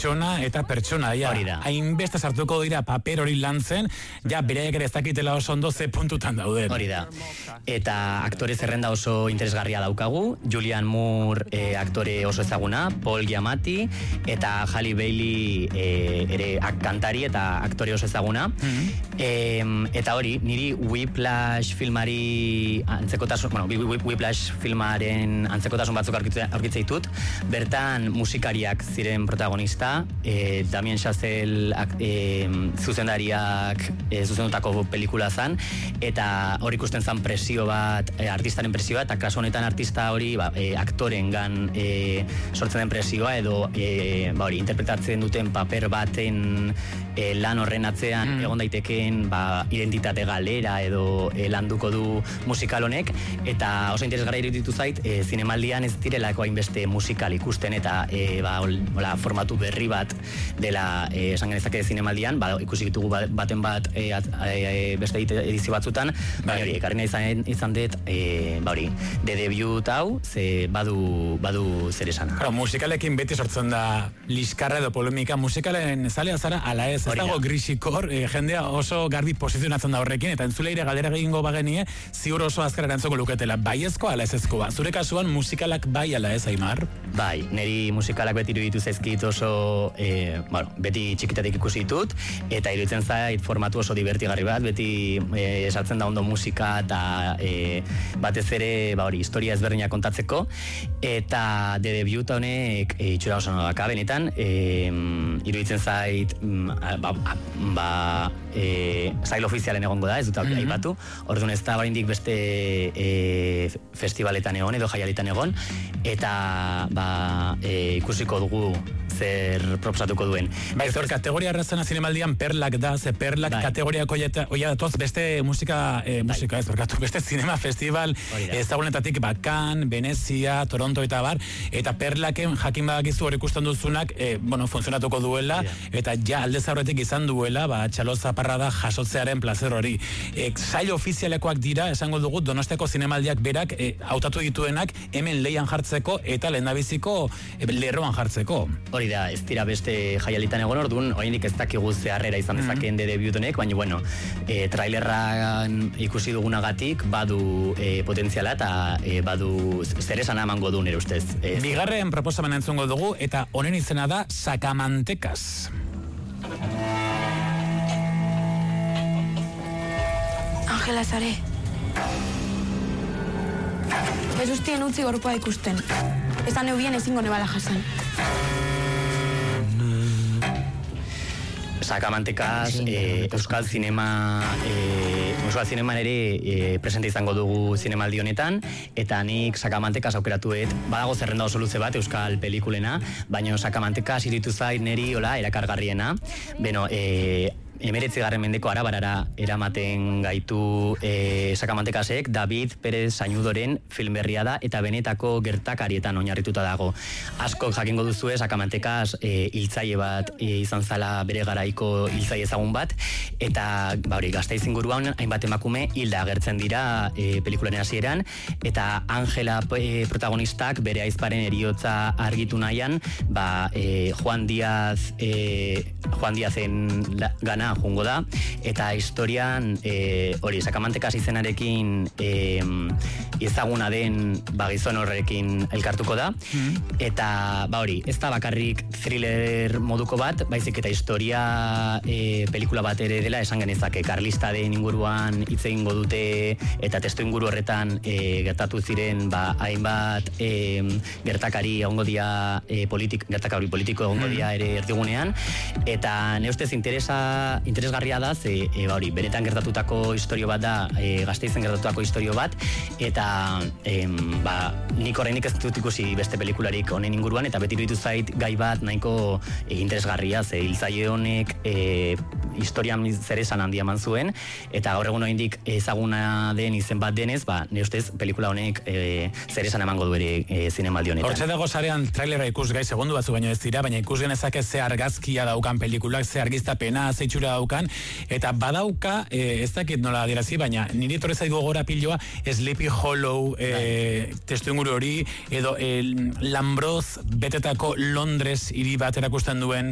pertsona eta pertsonaia. Hainbeste sartuko dira paper hori lantzen, ja beraiek ere ez dakitela oso ondo ze puntutan dauden. Hori da. Eta aktore zerrenda oso interesgarria daukagu, Julianne Moore aktore oso ezaguna, Paul Giamatti, eta Halle Bailey ere kantari eta aktore oso ezaguna. Eta hori, niri Whiplash filmari Whiplash filmaren antzekotasun batzuk aurkitzen ditut. Bertan musikariak ziren protagonista, Damien Chazelle zuzendariak zuzendutako pelikula zan, eta hor ikusten zan presio bat, artistaren presioa, eta kasu honetan artista hori aktorengan sortzen den presioa, edo interpretatzen duten paper baten lan horren atzean egon daitekeen identitate galera edo landuko du musikal honek, eta oso interesgarria iruditu zait, zinemaldian ez direlako hainbeste musikal ikusten, eta formatu berri bat dela esan genezake zinemaldian, ikusi ditugu baten bat beste edizio batzutan, hori, ekarri nahi izan dut, de debut hau, ze badu zer esana. Musikalekin beti sortzen da liskarra edo polemika, musikalen zalea zara, ala ez dago grisikor, jendea oso garbi posizionatzen da horrekin, eta entzuleire galdera egingo bagenie, ziur oso azkar erantzoko luketela, baiezko ala ez ezkoa. Zure kasuan musikalak bai ala ez, Aimar? Bai, niri musikalak beti iruditu zaizkit oso, beti txikitatik ikusi ditut, eta iruditzen zait formatu oso divertigarri bat, beti esartzen da ondo musika, eta batez ere, historia ezberdinak kontatzeko, eta de debut honek itxura oso nolaka, benetan, iruditzen zait, zail ofizialen egongo da, ez dut aipatu, orduan ez da oraindik beste festivaletan egon, edo jaialetan egon, eta ikusiko dugu zer proposatuko duen. Zor, kategoria errazena zinemaldian perlak da, ze perlak kategoriako oia datoz beste beste zinema festival ezagunetatik Cannes, Venezia, Toronto eta bar, eta perlaken jakin badakizu hori ikusten duzunak, funtzionatuko duela, eta ja aldez aurretik izan duela, txalo zaparra da jasotzearen plazer hori. Zail ofizialekoak dira, esango dugu, Donostiako zinemaldiak berak hautatu dituenak hemen leian jartzeko eta lehendabiziko lerroan jartzeko. Hori da, ez dira beste jaialitan egon orduan, oraindik ez dakigu zeharrera izan dezakeen de debut honek, baina trailerran ikusi dugunagatik badu potentziala eta badu zer esan emango du nire ustez. Bigarren proposamen entzungo dugu, eta honen izena da Sacamantekas. Angela zare. Ez ustien utzi gorpoa ikusten. Ez da neubien ezingo nebala jasan. Sacamantekas, Euskal Zineman ere presente izango dugu zinemaldi honetan, eta nik Sacamantekas aukeratuet, badago zerrenda oso luze bat Euskal pelikulena, baina Sacamantekas iritu zait neri erakargarriena. 19. mendeko arabarara eramaten gaitu Sacamantekasek, David Pérez Sañudoren film berria da, eta benetako gertakarietan oinarrituta dago. Askok jakingo duzue Sacamantekas hiltzaile bat izan zala, bere garaiko hiltzaile ezagun bat, eta Gasteiz inguruan hainbat emakume hilda agertzen dira pelikularen hasieran, eta Angela protagonistak bere ahizparen heriotza argitu nahian, Juan Díazen gana jungo da, eta historian Sacamantekas izenarekin ezaguna den gizon horrekin elkartuko da, eta ez da bakarrik thriller moduko bat, baizik eta historia pelikula bat ere dela esan genezake. Karlista den inguruan hitz egingo dute, eta testu inguru horretan gertatu ziren hainbat gertakari egongo dira, gertakari politiko egongo dira ere erdigunean, eta ne ustez interesgarria da, ze benetan gertatutako historio bat da, Gasteizen gertatutako historio bat, eta nik horreinik ez dut ikusi beste pelikularik honen inguruan, eta beti iruditu zait gai bat nahiko interesgarria, ze hiltzaile honek historian zer esan handia eman zuen, eta gaur egun oraindik ezaguna den izen bat denez, ne ustez pelikula honek zer esan emango du ere zinemaldi honetan. Hortxe dago sarean trailera ikusgai, segundu batzu baino ez dira, baina ikus genezake ze argazkia daukan pelikulak, ze argiztapena, ze itxura daukan, eta badauka, ez dakit nola adierazi, baina niri etorri zaigu gora piloa Sleepy Hollow testu inguru hori, edo Lambroz betetako Londres hiri bat erakusten duen